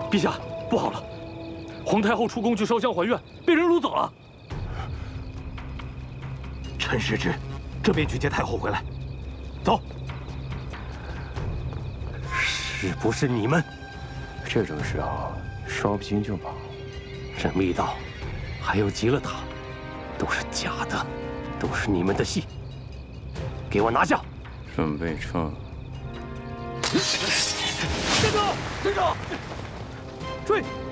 陛下，不好了！皇太后出宫去烧香还愿，被人掳走了。 陈师之，这便去接太后回来。走。 是不是你们？这种时候说不清就跑。这密道，还有极乐塔，都是假的，都是你们的戏。给我拿下！准备撤。 站住！追！